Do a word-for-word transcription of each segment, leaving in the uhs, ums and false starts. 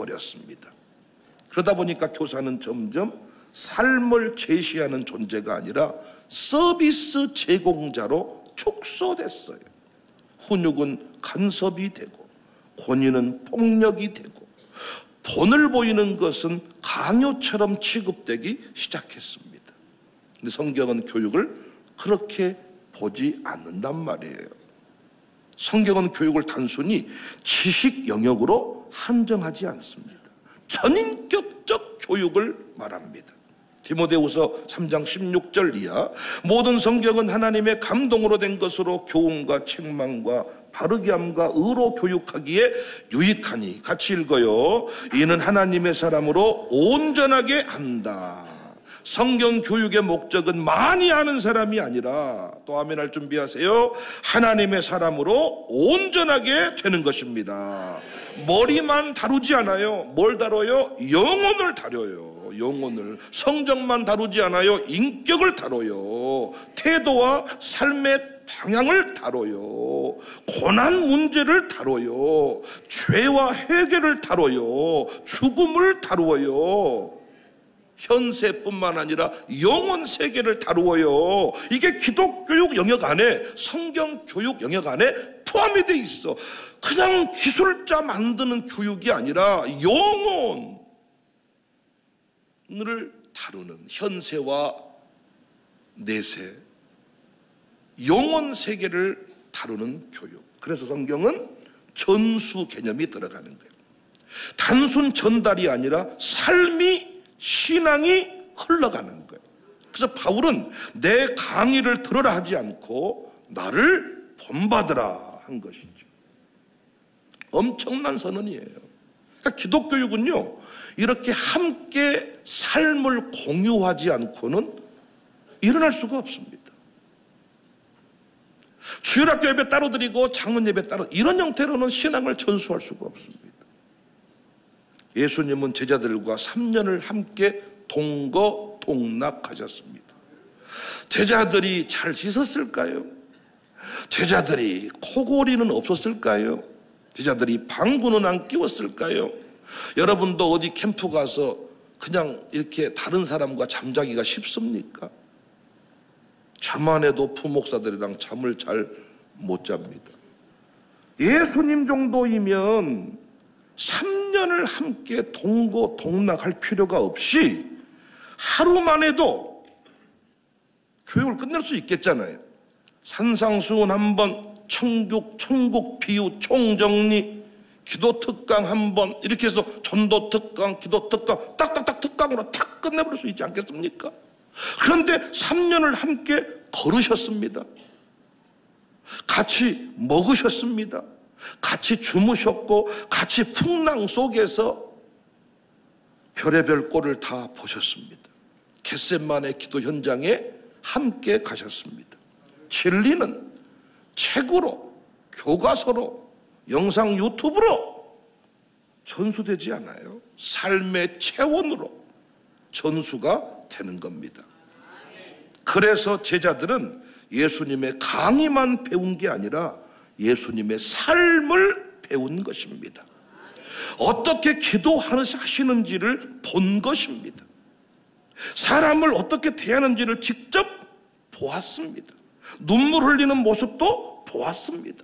버렸습니다. 그러다 보니까 교사는 점점 삶을 제시하는 존재가 아니라 서비스 제공자로 축소됐어요. 훈육은 간섭이 되고 권위는 폭력이 되고 돈을 보이는 것은 강요처럼 취급되기 시작했습니다. 근데 성경은 교육을 그렇게 보지 않는단 말이에요. 성경은 교육을 단순히 지식 영역으로 한정하지 않습니다. 전인격적 교육을 말합니다. 디모데후서 삼 장 십육 절 이하 모든 성경은 하나님의 감동으로 된 것으로 교훈과 책망과 바르게 함과 의로 교육하기에 유익하니, 같이 읽어요. 이는 하나님의 사람으로 온전하게 한다. 성경 교육의 목적은 많이 아는 사람이 아니라, 또 아멘할 준비하세요, 하나님의 사람으로 온전하게 되는 것입니다. 머리만 다루지 않아요. 뭘 다뤄요? 영혼을 다뤄요. 영혼을. 성경만 다루지 않아요. 인격을 다뤄요. 태도와 삶의 방향을 다뤄요. 고난 문제를 다뤄요. 죄와 회개를 다뤄요. 죽음을 다루어요. 현세뿐만 아니라 영혼 세계를 다루어요. 이게 기독교육 영역 안에, 성경교육 영역 안에 포함이 돼 있어. 그냥 기술자 만드는 교육이 아니라 영혼을 다루는, 현세와 내세, 영혼 세계를 다루는 교육. 그래서 성경은 전수 개념이 들어가는 거예요. 단순 전달이 아니라 삶이, 신앙이 흘러가는 거예요. 그래서 바울은 내 강의를 들으라 하지 않고 나를 본받으라 한 것이죠. 엄청난 선언이에요. 그러니까 기독교육은요, 이렇게 함께 삶을 공유하지 않고는 일어날 수가 없습니다. 주일학교 예배 따로 드리고 장문 예배 따로, 이런 형태로는 신앙을 전수할 수가 없습니다. 예수님은 제자들과 삼 년을 함께 동거 동락하셨습니다. 제자들이 잘 씻었을까요? 제자들이 코골이는 없었을까요? 제자들이 방구는 안 끼웠을까요? 여러분도 어디 캠프 가서 그냥 이렇게 다른 사람과 잠자기가 쉽습니까? 저만 해도 부목사들이랑 잠을 잘 못 잡니다. 예수님 정도이면 삼 년을 함께 동거 동락할 필요가 없이 하루만 해도 교육을 끝낼 수 있겠잖아요. 산상수훈 한 번, 천국, 천국 비유 총정리, 기도 특강 한 번, 이렇게 해서 전도 특강, 기도 특강, 딱딱딱 특강으로 탁 끝내버릴 수 있지 않겠습니까? 그런데 삼 년을 함께 걸으셨습니다. 같이 먹으셨습니다. 같이 주무셨고 같이 풍랑 속에서 별의별 꼴을 다 보셨습니다. 겟세마네 기도 현장에 함께 가셨습니다. 진리는 책으로, 교과서로, 영상 유튜브로 전수되지 않아요. 삶의 체온으로 전수가 되는 겁니다. 그래서 제자들은 예수님의 강의만 배운 게 아니라 예수님의 삶을 배운 것입니다. 어떻게 기도하시는지를 본 것입니다. 사람을 어떻게 대하는지를 직접 보았습니다. 눈물 흘리는 모습도 보았습니다.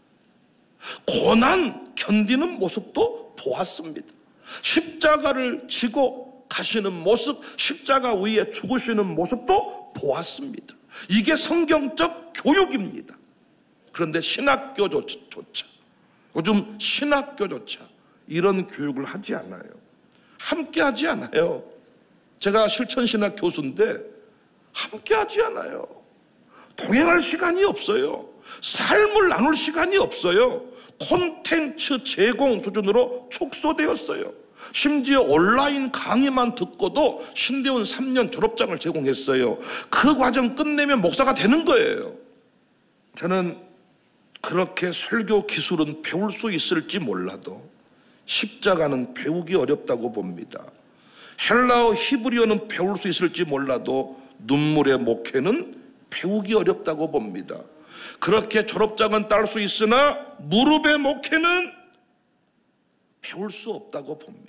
고난 견디는 모습도 보았습니다. 십자가를 지고 가시는 모습, 십자가 위에 죽으시는 모습도 보았습니다. 이게 성경적 교육입니다. 그런데 신학교조차, 요즘 신학교조차 이런 교육을 하지 않아요. 함께 하지 않아요. 제가 실천신학 교수인데 함께 하지 않아요. 동행할 시간이 없어요. 삶을 나눌 시간이 없어요. 콘텐츠 제공 수준으로 축소되었어요. 심지어 온라인 강의만 듣고도 신대원 삼 년 졸업장을 제공했어요. 그 과정 끝내면 목사가 되는 거예요. 저는 그렇게 설교 기술은 배울 수 있을지 몰라도 십자가는 배우기 어렵다고 봅니다. 헬라어 히브리어는 배울 수 있을지 몰라도 눈물의 목회는 배우기 어렵다고 봅니다. 그렇게 졸업장은 딸 수 있으나 무릎의 목회는 배울 수 없다고 봅니다.